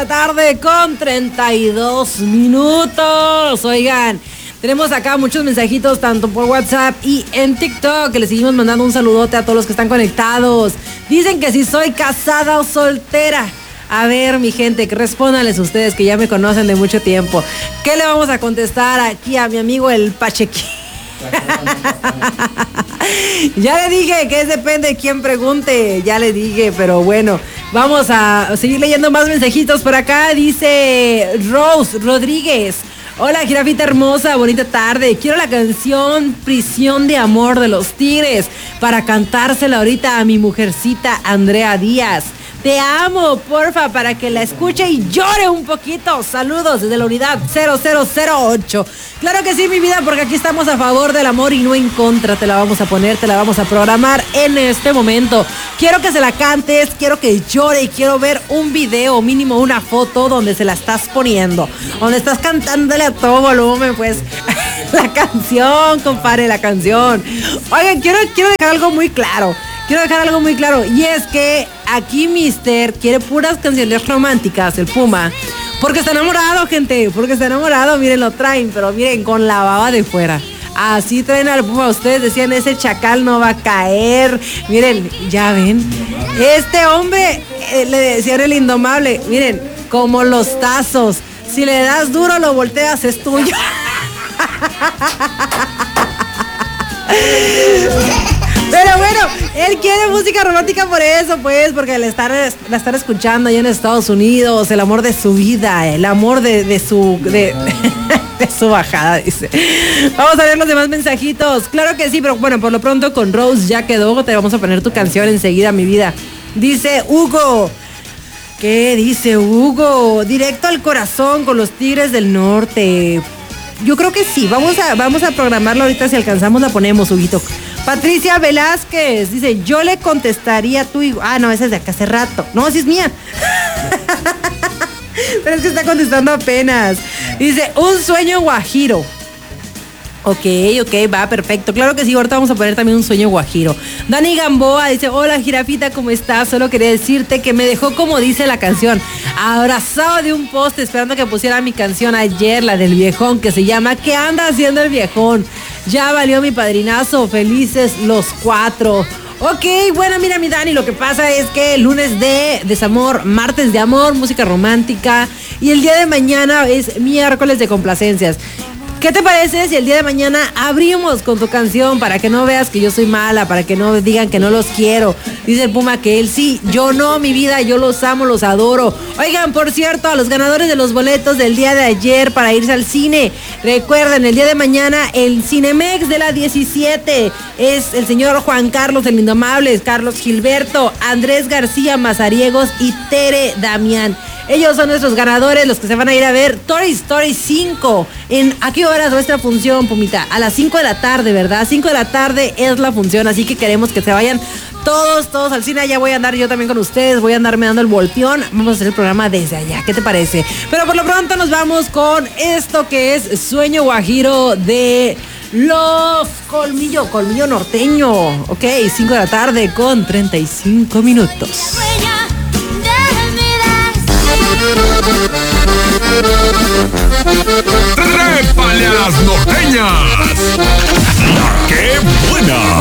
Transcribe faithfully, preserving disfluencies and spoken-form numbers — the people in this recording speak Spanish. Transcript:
la tarde con treinta y dos minutos. Oigan, tenemos acá muchos mensajitos tanto por WhatsApp y en TikTok, que les seguimos mandando un saludote a todos los que están conectados. Dicen que si soy casada o soltera. A ver, mi gente, que respóndanles ustedes que ya me conocen de mucho tiempo. ¿Qué le vamos a contestar aquí a mi amigo el Pachequi? Ya le dije que es depende de quién pregunte, ya le dije, pero bueno, vamos a seguir leyendo más mensajitos por acá. Dice Rose Rodríguez: hola, jirafita hermosa, bonita tarde. Quiero la canción Prisión de Amor de los Tigres para cantársela ahorita a mi mujercita Andrea Díaz. Te amo, porfa, para que la escuche y llore un poquito. Saludos desde la unidad cero cero cero ocho. Claro que sí, mi vida, porque aquí estamos a favor del amor y no en contra. Te la vamos a poner, te la vamos a programar en este momento. Quiero que se la cantes, quiero que llore y quiero ver un video, mínimo una foto donde se la estás poniendo. Donde estás cantándole a todo volumen, pues, la canción, compadre, la canción. Oigan, quiero, quiero dejar algo muy claro. Quiero dejar algo muy claro, y es que aquí Mister quiere puras canciones románticas, el Puma, porque está enamorado, gente, porque está enamorado. Miren, lo traen, pero miren, con la baba de fuera. Así traen al Puma. Ustedes decían, ese chacal no va a caer. Miren, ya ven, este hombre, eh, le decían el indomable. Miren, como los tazos, si le das duro, lo volteas, es tuyo. Pero bueno, él quiere música romántica por eso, pues, porque la están, la están escuchando allá en Estados Unidos, el amor de su vida, el amor de, de su de, de su bajada, dice. Vamos a ver los demás mensajitos. Claro que sí, pero bueno, por lo pronto con Rose ya quedó. Te vamos a poner tu canción enseguida, mi vida. Dice Hugo. ¿Qué dice Hugo? Directo al corazón con los Tigres del Norte. Yo creo que sí, vamos a, vamos a programarlo ahorita, si alcanzamos la ponemos, Huguito. Patricia Velázquez dice: yo le contestaría a tu hijo. Ah, no, esa es de acá hace rato. No, sí es mía. Pero es que está contestando apenas. Dice: un sueño guajiro. Ok, ok, va, perfecto. Claro que sí, ahorita vamos a poner también un sueño guajiro. Dani Gamboa dice: hola, jirafita, ¿cómo estás? Solo quería decirte que me dejó, como dice la canción, abrazado de un poste esperando que pusiera mi canción ayer, la del viejón, que se llama ¿qué anda haciendo el viejón? Ya valió mi padrinazo, felices los cuatro. Ok, bueno, mira, mi Dani, lo que pasa es que el lunes de desamor, martes de amor, música romántica, y el día de mañana es miércoles de complacencias. ¿Qué te parece si el día de mañana abrimos con tu canción para que no veas que yo soy mala, para que no digan que no los quiero? Dice el Puma que él sí, yo no, mi vida, yo los amo, los adoro. Oigan, por cierto, a los ganadores de los boletos del día de ayer para irse al cine, recuerden, el día de mañana el Cinemex de la diecisiete es el señor Juan Carlos el Indomable, Carlos Gilberto, Andrés García Mazariegos y Tere Damián. Ellos son nuestros ganadores, los que se van a ir a ver Toy Story cinco. ¿En a qué horas nuestra función, Pumita? A las cinco de la tarde, ¿verdad? cinco de la tarde es la función, así que queremos que se vayan todos, todos al cine. Ya voy a andar yo también con ustedes, voy a andarme dando el volteón. Vamos a hacer el programa desde allá, ¿qué te parece? Pero por lo pronto nos vamos con esto que es Sueño Guajiro de Los Colmillo, Colmillo Norteño. Ok, cinco de la tarde con treinta y cinco minutos. ¡Trépale a las norteñas! ¡La qué buena!